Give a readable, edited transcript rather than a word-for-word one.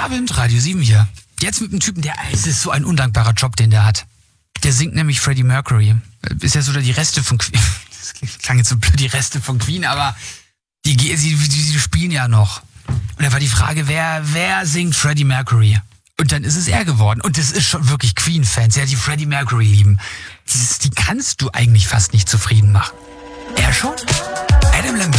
Abend, Radio 7 hier. Jetzt mit einem Typen, es ist so ein undankbarer Job, den der hat. Der singt nämlich Freddie Mercury. Ist ja so die Reste von Queen. Das klang jetzt so blöd, die Reste von Queen, aber sie spielen ja noch. Und da war die Frage, wer singt Freddie Mercury? Und dann ist es er geworden. Und das ist schon wirklich Queen-Fans, ja, die Freddie Mercury lieben. Die kannst du eigentlich fast nicht zufrieden machen. Er schon? Adam Lambert.